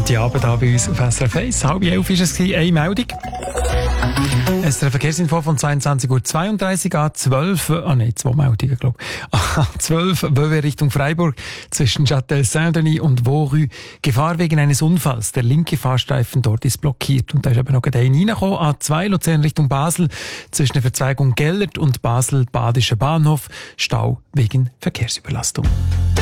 Guten Abend hier bei uns auf SRF 1. 10:30 war es, eine Meldung. SRF Verkehrsinfo von 22:32 Uhr an 12, zwei Meldungen, glaube ich. An 12 Böwe Richtung Freiburg zwischen Châtel Saint-Denis und Vaurus. Gefahr wegen eines Unfalls. Der linke Fahrstreifen dort ist blockiert. Und da ist eben noch gerade reingekommen. A2 Luzern Richtung Basel zwischen der Verzweigung Gellert und Basel-Badischer Bahnhof. Stau wegen Verkehrsüberlastung.